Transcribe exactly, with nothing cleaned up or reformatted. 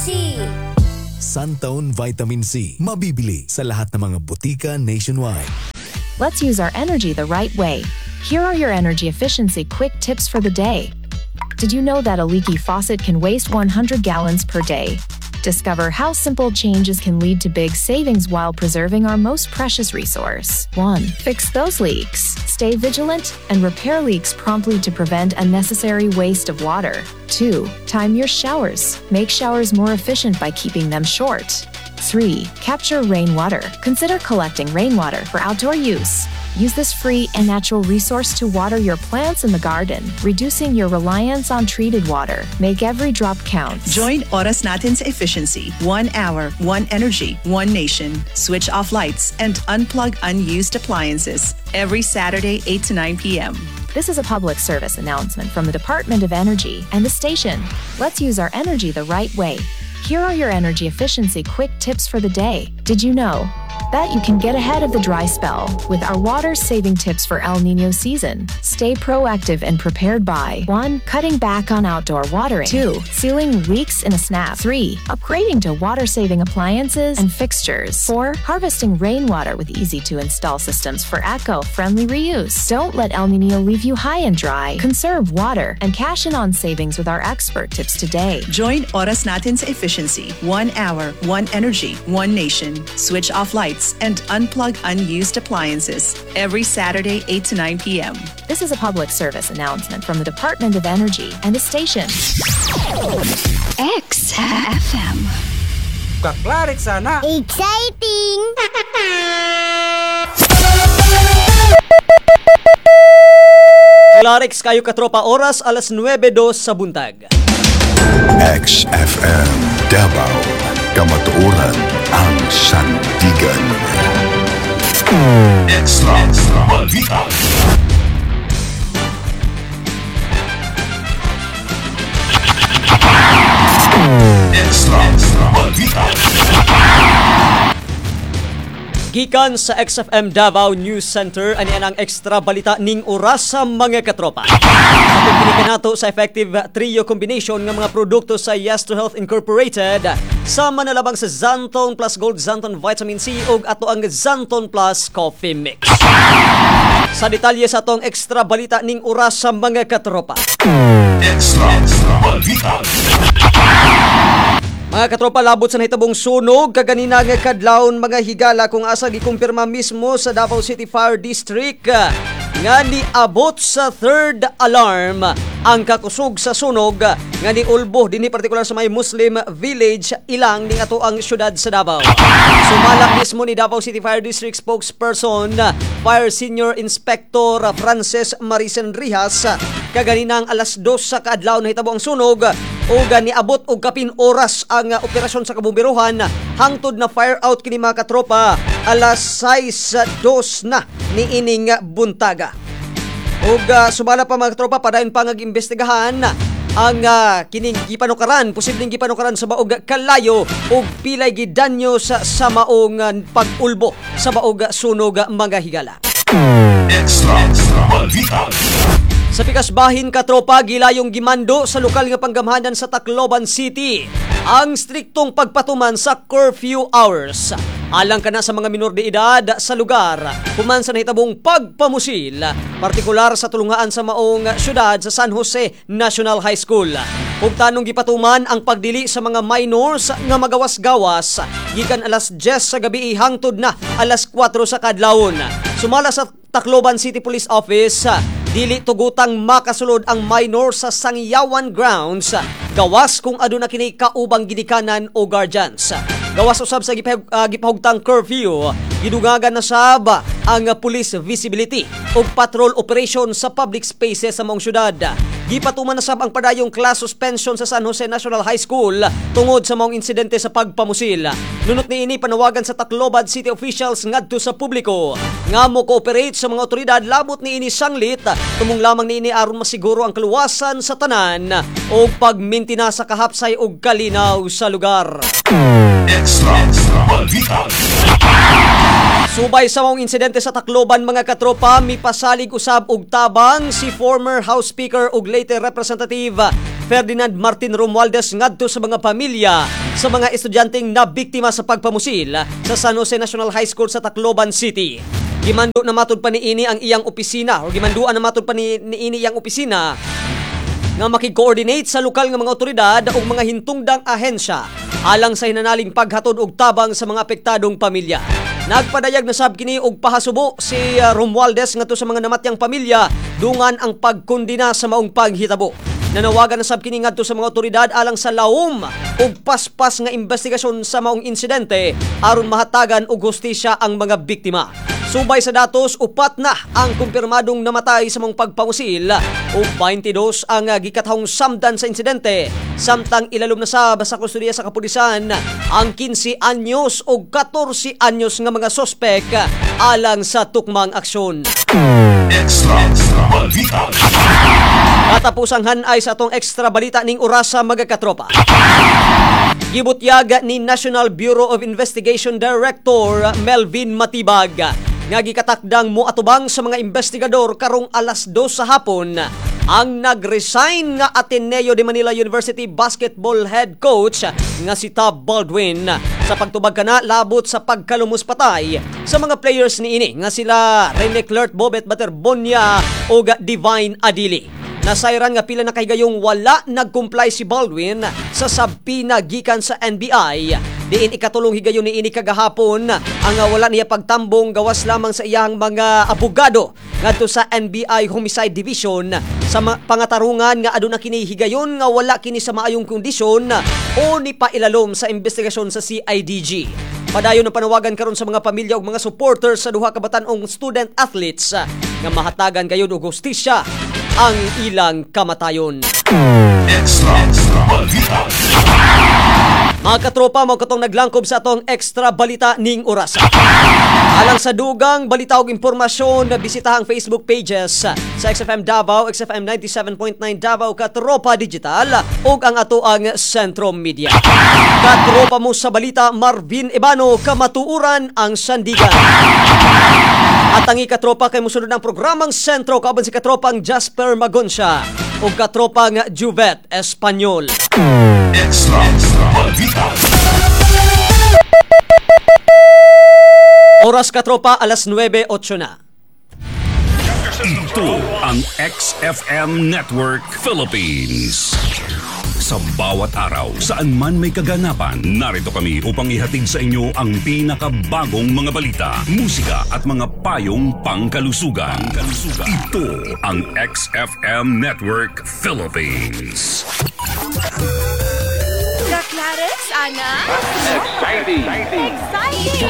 C. Suntone Vitamin C. Mabibili sa lahat ng mga butika nationwide. Let's use our energy the right way. Here are your energy efficiency quick tips for the day. Did you know that a leaky faucet can waste one hundred gallons per day? Discover how simple changes can lead to big savings while preserving our most precious resource. one. Fix those leaks. Stay vigilant and repair leaks promptly to prevent unnecessary waste of water. two. Time your showers. Make showers more efficient by keeping them short. three. Capture rainwater. Consider collecting rainwater for outdoor use. Use this free and natural resource to water your plants in the garden, reducing your reliance on treated water. Make every drop count. Join Oras Natin's efficiency. One hour, one energy, one nation. Switch off lights and unplug unused appliances every Saturday, eight to nine p.m. This is a public service announcement from the Department of Energy and the station. Let's use our energy the right way. Here are your energy efficiency quick tips for the day. Did you know that you can get ahead of the dry spell with our water-saving tips for El Niño season? Stay proactive and prepared by one. Cutting back on outdoor watering. two. Sealing leaks in a snap. three. Upgrading to water-saving appliances and fixtures. four. Harvesting rainwater with easy-to-install systems for eco-friendly reuse. Don't let El Niño leave you high and dry. Conserve water and cash in on savings with our expert tips today. Join Oras Natin's efficiency. One hour, one energy, one nation. Switch off lights and unplug unused appliances every Saturday, eight to nine p.m. This is a public service announcement from the Department of Energy and the station. X F M. Kaklarik sana. Exciting! Clarix kayo katropa, oras alas nuwebe dos sa buntag. X F M Davao, kamatuoran ang sandigan. Extra Balita. Extra Balita. Gikan sa X F M Davao News Center, ani ang extra balita ning oras sa mga katropa. Atong kinikanato sa effective trio combination ng mga produkto sa Yes to Health Incorporated, sama na labang sa Xantone Plus Gold Xantone Vitamin C ug ato ang Xantone Plus Coffee Mix. Sa detalye sa atong extra balita ning oras sa mga katropa. Extra Balita. Mga katropa, labot sa nahitabong sunog kaganina nga kadlawon mga higala kung asa gikumpirma mismo sa Davao City Fire District nga niabot sa third alarm ang kakusog sa sunog nga niulbo dinhi partikular sa may Muslim village ilang ning ato ang syudad sa Davao. Sumalak mismo ni Davao City Fire District spokesperson Fire Senior Inspector Frances Maricen Rihas kaganinang alas dos sa kaadlaw nahitabo ang sunog ug niabot og kapin oras ang uh, operasyon sa kabumbiruhan hangtod na fire out kini mga katropa alas sais dos na ni ining buntaga. Ug uh, sumala pa mga katropa padayon pa nag-imbestigahan ang uh, kining gipanukaran, posibleng gipanukaran sa baog kalayo ug pilay gidanyo sa sa maong uh, pag-ulbo sa baog sunog mga higala. Extra Balita. Sa pikas bahin katropa, gilayong gimando sa lokal nga panggamhanan sa Tacloban City ang striktong pagpatuman sa curfew hours. Alang kana sa mga minor de edad sa lugar, human sa nahitabong pagpamusil, partikular sa tulungaan sa maong syudad sa San Jose National High School. Ug tanong gipatuman ang pagdili sa mga minors nga magawas-gawas gikan alas diyes sa gabi hangtod na alas kwatro sa kadlawon. Sumala sa Tacloban City Police Office, dili tugutang makasulod ang minor sa Sangyawan grounds gawas kung aduna kini kaubang ginikanan o guardians. Gawas usab sa gipahug, uh, gipahugtang curfew, gidugagan na sab ang police visibility o patrol operation sa public spaces sa maong syudad. Gipatuman na sab ang padayong class suspension sa San Jose National High School tungod sa maong insidente sa pagpamusil. Nunot niini panawagan sa Tacloban City officials ngadto sa publiko nga mo cooperate sa mga otoridad labot niini sanglit tumong lamang niini aron masiguro ang kaluwasan sa tanan o pagmintina sa kahapsay ug kalinaw sa lugar. Extra Balita. Subay sa maong insidente sa Tacloban mga katropa, mipasalig usab og tabang si former House Speaker ug later Representative Ferdinand Martin Romualdez ngadto sa mga pamilya sa mga estudyanteng nabiktima sa pagpamusil sa San Jose National High School sa Tacloban City. Gimando na matud pa niini ang iyang opisina o gimanduan na matud pa ni niini iyang opisina nga makig-coordinate sa lokal nga mga otoridad ug mga hintungdang ahensya alang sa hinanaling paghatod og tabang sa mga apektadong pamilya. Nagpadayag na sab kini og pahasubo si uh, Romualdez ngadto sa mga namatyang pamilya dungan ang pagkondena sa maong paghitabo. Nanawagan na sab kini ngadto sa mga otoridad alang sa lawom ug paspas nga investigasyon sa maong insidente aron mahatagan og hustisya ang mga biktima. Subay sa datos, upat na ang kumpirmadong namatay sa mong pagpamusil o twenty-two ang uh, gikatahong samdan sa insidente. Samtang ilalom na sab sa kustudiya sa kapulisan ang fifteen anyos o fourteen anyos nga mga sospek alang sa tukmang aksyon. Extra, extra balita. Katapusang hanay sa atong extra balita ning orasa mga katropa. Gibutyag ni National Bureau of Investigation Director Melvin Matibag nga gikatakdang moatubang sa mga investigador karong alas dos sa hapon ang nag-resign nga Ateneo de Manila University basketball head coach nga si Tab Baldwin sa pagtubag kana labot sa pagkalumus patay sa mga players niini nga sila Rene Clert, Bobet Baterbonia o Divine Adili. Nasayran nga pila na kahigayong wala nag-comply si Baldwin sa sabpina gikan sa N B I. Diin ikatulong higayon ni ini kagahapon ang wala niya pagtambong gawas lamang sa iyang mga abogado ngadto sa N B I Homicide Division sa pangatarungan nga aduna kini higayon nga wala kini sa maayong kondisyon o ni pailalom sa investigasyon sa C I D G. Padayon na panawagan karon sa mga pamilya ug mga supporters sa duha ka batan-ong student athletes nga mahatagan gayud og hustisya ang ilang kamatayon. Extra, extra balita. Mga katropa, mga katong naglangkob sa atong extra balita ning oras. Alang sa dugang balita ug impormasyon, bisitahang Facebook pages sa X F M Davao, X F M ninety-seven point nine Davao, Katropa Digital ug ang ato ang Sentro Media. Katropa mo sa balita, Marvin Ebano, kamatuuran ang sandigan. At ang ikatropa kay musunod ng programang Sentro kauban si katropang Jasper Magoncia ug katropang Juvet Espanyol. Extra, extra balita. Oras katropa, alas nueve eight na. Ito ang X F M Network Philippines. Sa bawat araw, saan man may kaganapan, narito kami upang ihatid sa inyo ang pinakabagong mga balita, musika at mga payong pangkalusugan. Ito ang X F M Network Philippines. Clares, Ana? Exciting! Exciting!